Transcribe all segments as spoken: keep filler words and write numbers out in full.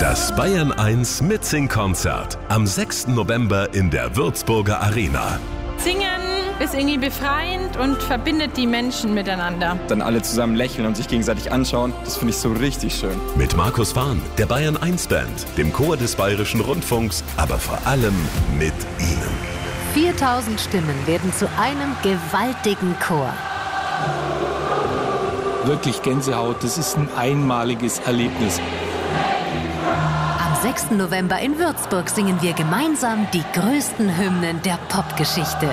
Das Bayern eins Mitsing-Konzert am sechsten November in der Würzburger Arena. Singen ist irgendwie befreiend und verbindet die Menschen miteinander. Dann alle zusammen lächeln und sich gegenseitig anschauen, das finde ich so richtig schön. Mit Markus Fahn, der Bayern eins Band, dem Chor des Bayerischen Rundfunks, aber vor allem mit Ihnen. viertausend Stimmen werden zu einem gewaltigen Chor. Wirklich Gänsehaut, das ist ein einmaliges Erlebnis. Am sechsten November in Würzburg singen wir gemeinsam die größten Hymnen der Popgeschichte.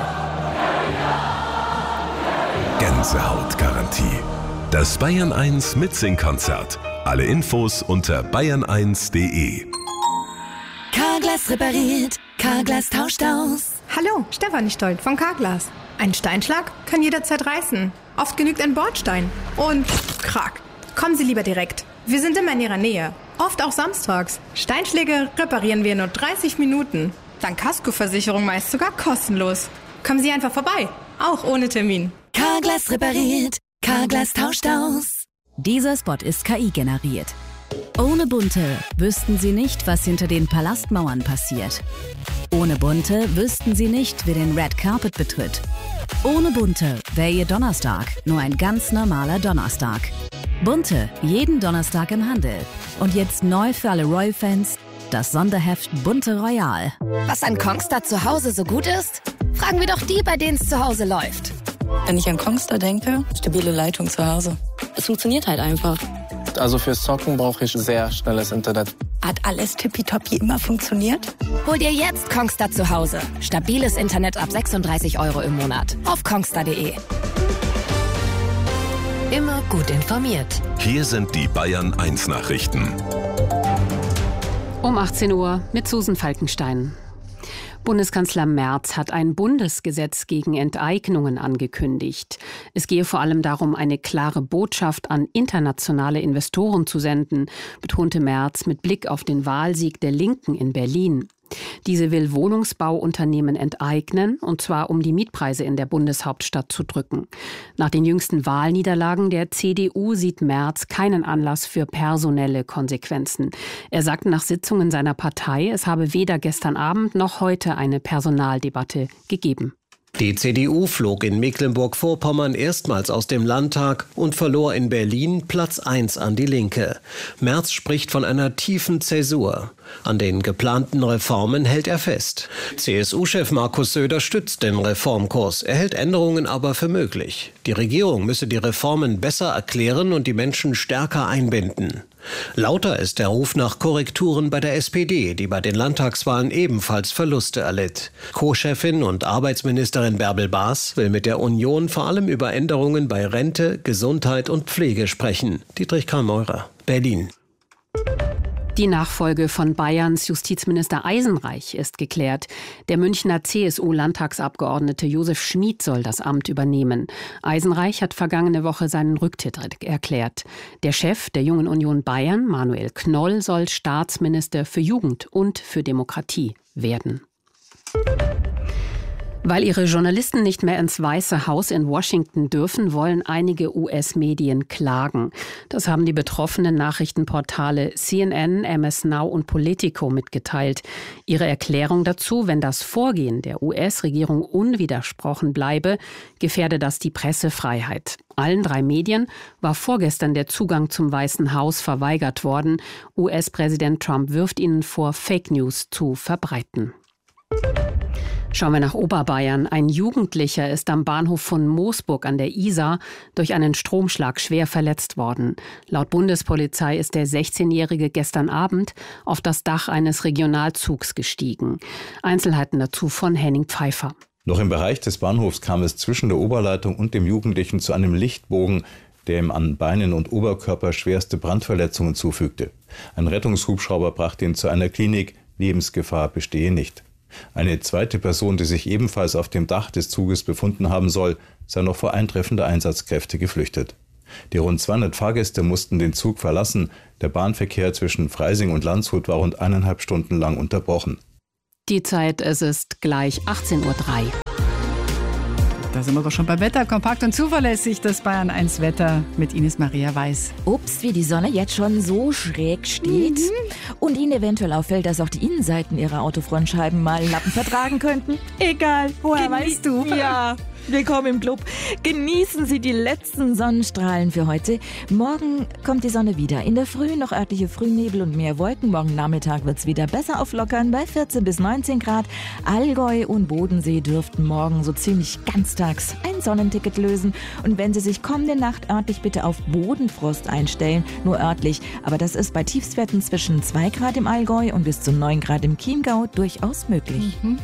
Gänsehautgarantie. Das Bayern eins Mitsing-Konzert. Alle Infos unter bayern eins punkt de. Carglass repariert, Carglass tauscht aus. Hallo, Stefanie Stolt von Carglass. Ein Steinschlag kann jederzeit reißen. Oft genügt ein Bordstein. Und krack. Kommen Sie lieber direkt. Wir sind immer in Ihrer Nähe. Oft auch samstags. Steinschläge reparieren wir in nur dreißig Minuten. Dank Kaskoversicherung meist sogar kostenlos. Kommen Sie einfach vorbei. Auch ohne Termin. Carglass repariert, Carglass tauscht aus. Dieser Spot ist K I generiert. Ohne Bunte wüssten Sie nicht, was hinter den Palastmauern passiert. Ohne Bunte wüssten Sie nicht, wer den Red Carpet betritt. Ohne Bunte wäre Ihr Donnerstag nur ein ganz normaler Donnerstag. Bunte, jeden Donnerstag im Handel. Und jetzt neu für alle Royal-Fans, das Sonderheft Bunte Royal. Was an Kongstar zu Hause so gut ist? Fragen wir doch die, bei denen es zu Hause läuft. Wenn ich an Kongstar denke, stabile Leitung zu Hause. Es funktioniert halt einfach. Also fürs Zocken brauche ich sehr schnelles Internet. Hat alles tippitoppi immer funktioniert? Hol dir jetzt Kongstar zu Hause. Stabiles Internet ab sechsunddreißig Euro im Monat. Auf kongstar punkt de. Immer gut informiert. Hier sind die Bayern eins Nachrichten. Um achtzehn Uhr mit Susan Falkenstein. Bundeskanzler Merz hat ein Bundesgesetz gegen Enteignungen angekündigt. Es gehe vor allem darum, eine klare Botschaft an internationale Investoren zu senden, betonte Merz mit Blick auf den Wahlsieg der Linken in Berlin. Diese will Wohnungsbauunternehmen enteignen, und zwar um die Mietpreise in der Bundeshauptstadt zu drücken. Nach den jüngsten Wahlniederlagen der C D U sieht Merz keinen Anlass für personelle Konsequenzen. Er sagte nach Sitzungen seiner Partei, es habe weder gestern Abend noch heute eine Personaldebatte gegeben. Die C D U flog in Mecklenburg-Vorpommern erstmals aus dem Landtag und verlor in Berlin Platz eins an die Linke. Merz spricht von einer tiefen Zäsur. An den geplanten Reformen hält er fest. C S U-Chef Markus Söder stützt den Reformkurs. Er hält Änderungen aber für möglich. Die Regierung müsse die Reformen besser erklären und die Menschen stärker einbinden. Lauter ist der Ruf nach Korrekturen bei der S P D, die bei den Landtagswahlen ebenfalls Verluste erlitt. Co-Chefin und Arbeitsministerin Bärbel Baas will mit der Union vor allem über Änderungen bei Rente, Gesundheit und Pflege sprechen. Dietrich Karl-Meurer, Berlin. Die Nachfolge von Bayerns Justizminister Eisenreich ist geklärt. Der Münchner C S U-Landtagsabgeordnete Josef Schmid soll das Amt übernehmen. Eisenreich hat vergangene Woche seinen Rücktritt erklärt. Der Chef der Jungen Union Bayern, Manuel Knoll, soll Staatsminister für Jugend und für Demokratie werden. Weil ihre Journalisten nicht mehr ins Weiße Haus in Washington dürfen, wollen einige U S-Medien klagen. Das haben die betroffenen Nachrichtenportale C N N, M S Now und Politico mitgeteilt. Ihre Erklärung dazu: Wenn das Vorgehen der U S-Regierung unwidersprochen bleibe, gefährde das die Pressefreiheit. Allen drei Medien war vorgestern der Zugang zum Weißen Haus verweigert worden. U S-Präsident Trump wirft ihnen vor, Fake News zu verbreiten. Schauen wir nach Oberbayern. Ein Jugendlicher ist am Bahnhof von Moosburg an der Isar durch einen Stromschlag schwer verletzt worden. Laut Bundespolizei ist der sechzehnjährige gestern Abend auf das Dach eines Regionalzugs gestiegen. Einzelheiten dazu von Henning Pfeiffer. Noch im Bereich des Bahnhofs kam es zwischen der Oberleitung und dem Jugendlichen zu einem Lichtbogen, der ihm an Beinen und Oberkörper schwerste Brandverletzungen zufügte. Ein Rettungshubschrauber brachte ihn zu einer Klinik. Lebensgefahr bestehe nicht. Eine zweite Person, die sich ebenfalls auf dem Dach des Zuges befunden haben soll, sei noch vor Eintreffen der Einsatzkräfte geflüchtet. Die rund zweihundert Fahrgäste mussten den Zug verlassen. Der Bahnverkehr zwischen Freising und Landshut war rund eineinhalb Stunden lang unterbrochen. Die Zeit, es ist gleich achtzehn Uhr drei. Da sind wir doch schon beim Wetter. Kompakt und zuverlässig, das Bayern eins Wetter mit Ines Maria Weiß. Ups, wie die Sonne jetzt schon so schräg steht. Mhm. Und Ihnen eventuell auffällt, dass auch die Innenseiten Ihrer Autofrontscheiben mal Lappen vertragen könnten. Egal, woher Genie- weißt du? Ja. Willkommen im Club. Genießen Sie die letzten Sonnenstrahlen für heute. Morgen kommt die Sonne wieder. In der Früh noch örtliche Frühnebel und mehr Wolken. Morgen Nachmittag wird es wieder besser auflockern bei vierzehn bis neunzehn Grad. Allgäu und Bodensee dürften morgen so ziemlich ganztags ein Sonnenticket lösen. Und wenn Sie sich kommende Nacht örtlich bitte auf Bodenfrost einstellen, nur örtlich. Aber das ist bei Tiefstwerten zwischen zwei Grad im Allgäu und bis zu neun Grad im Chiemgau durchaus möglich. Mhm.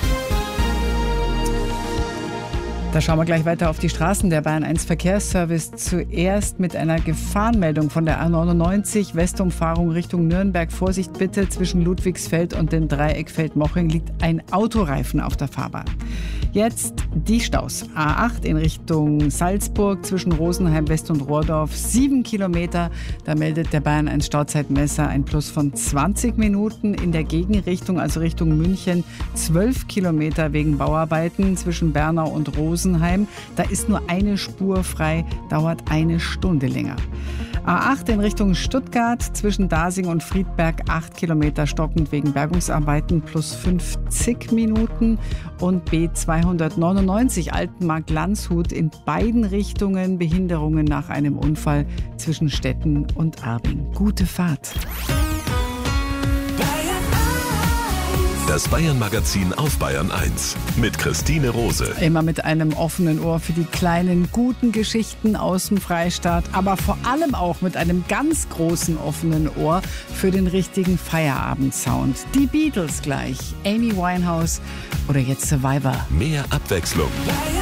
Da schauen wir gleich weiter auf die Straßen. Der Bayern eins Verkehrsservice zuerst mit einer Gefahrenmeldung von der A neunundneunzig, Westumfahrung Richtung Nürnberg. Vorsicht bitte, zwischen Ludwigsfeld und dem Dreieck Feldmoching liegt ein Autoreifen auf der Fahrbahn. Jetzt die Staus. A acht in Richtung Salzburg zwischen Rosenheim West und Rohrdorf, sieben Kilometer. Da meldet der Bayern eins Stauzeitmesser ein Plus von zwanzig Minuten. In der Gegenrichtung, also Richtung München, zwölf Kilometer wegen Bauarbeiten zwischen Bernau und Rosenheim. Da ist nur eine Spur frei, dauert eine Stunde länger. A acht in Richtung Stuttgart zwischen Dasing und Friedberg, acht Kilometer stockend wegen Bergungsarbeiten, plus fünfzig Minuten. Und B zweihundertneunundneunzig Altenmarkt-Landshut in beiden Richtungen Behinderungen nach einem Unfall zwischen Stetten und Arbing. Gute Fahrt. Das Bayern-Magazin auf Bayern eins mit Christine Rose. Immer mit einem offenen Ohr für die kleinen, guten Geschichten aus dem Freistaat, aber vor allem auch mit einem ganz großen offenen Ohr für den richtigen Feierabendsound. Die Beatles gleich, Amy Winehouse oder jetzt Survivor. Mehr Abwechslung.